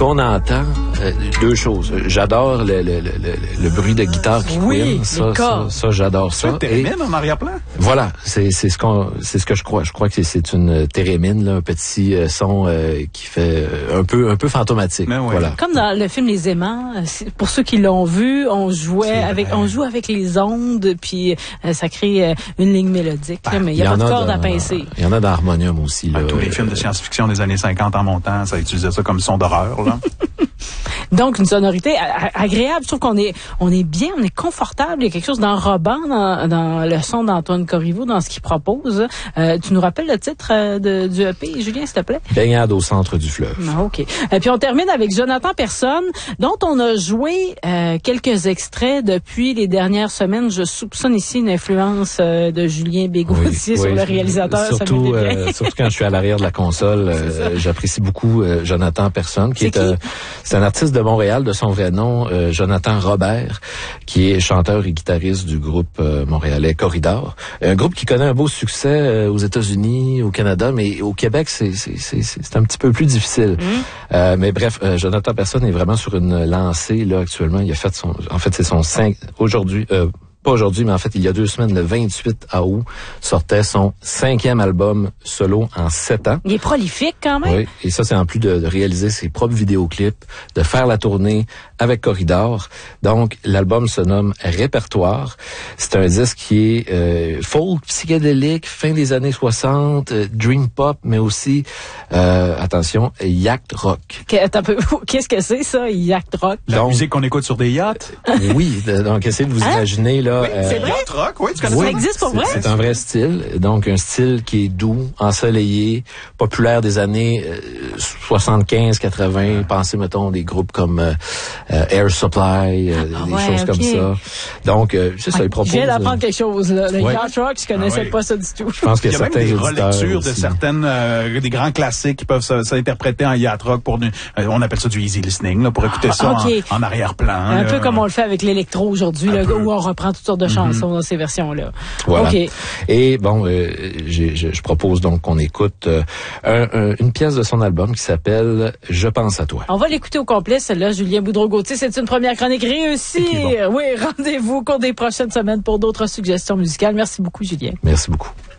qu'on entend, deux choses. J'adore le bruit de guitare qui couine. Ça, j'adore ça. C'est une thérémine en arrière-plan? Voilà, c'est ce que je crois. Je crois que c'est une thérémine, là, un petit son qui fait un peu fantomatique. Ouais. Voilà. Comme dans le film Les Aimants, pour ceux qui l'ont vu, on joue avec les ondes, puis ça crée une ligne mélodique. Là, mais il y a pas de corde à pincer. Il y en a dans Harmonium aussi. Là, tous les films de science-fiction des années 50 en montant, ça utilisait ça comme son d'horreur, là. Donc, une sonorité agréable. Je trouve qu'on est bien, on est confortable. Il y a quelque chose d'enrobant dans le son d'Antoine Corriveau, dans ce qu'il propose. Tu nous rappelles le titre du EP, Julien, s'il te plaît? Baignade au centre du fleuve. OK. Et puis, on termine avec Jonathan Personne, dont on a joué quelques extraits depuis les dernières semaines. Je soupçonne ici une influence de Julien Bégautier sur le réalisateur. Surtout quand je suis à l'arrière de la console, j'apprécie beaucoup Jonathan Personne, qui c'est un artiste de Montréal, de son vrai nom, Jonathan Robert, qui est chanteur et guitariste du groupe montréalais Corridor. Un groupe qui connaît un beau succès aux États-Unis, au Canada, mais au Québec, c'est un petit peu plus difficile. Mais bref, Jonathan Personne est vraiment sur une lancée, là, actuellement. Il a fait c'est son 5, aujourd'hui, pas aujourd'hui, mais en fait, il y a 2 semaines, le 28 août, sortait son 5e album solo en 7 ans. Il est prolifique quand même. Oui, et ça, c'est en plus de réaliser ses propres vidéoclips, de faire la tournée avec Corridor. Donc, l'album se nomme Répertoire. C'est un disque qui est folk, psychédélique, fin des années 60, dream pop, mais aussi, attention, yacht rock. Qu'est-ce que c'est, ça, yacht rock? La musique qu'on écoute sur des yachts? Oui, donc essayez de vous imaginer, là. Oui, c'est vrai? Yacht rock, oui, tu connais ça existe pour vrai? C'est un vrai style. Donc, un style qui est doux, ensoleillé, populaire des années 75, 80. Pensez, mettons, des groupes comme Air Supply, des choses comme ça. Donc, ça, il propose... Je viens d'apprendre quelque chose, là. Le yacht rock, je connaissais pas ça du tout. Je pense que il y a même des relectures de certaines, des grands classiques qui peuvent s'interpréter en yacht rock pour on appelle ça du easy listening, là, pour écouter ça en arrière-plan. Un peu comme on le fait avec l'électro aujourd'hui, là, où on reprend toutes sortes de chansons dans ces versions-là. Voilà. Okay. Et bon, je propose donc qu'on écoute une pièce de son album qui s'appelle « Je pense à toi ». On va l'écouter au complet, celle-là, Julien Boudreau-Gauthier. C'est une première chronique réussie. Oui, rendez-vous au cours des prochaines semaines pour d'autres suggestions musicales. Merci beaucoup, Julien. Merci beaucoup.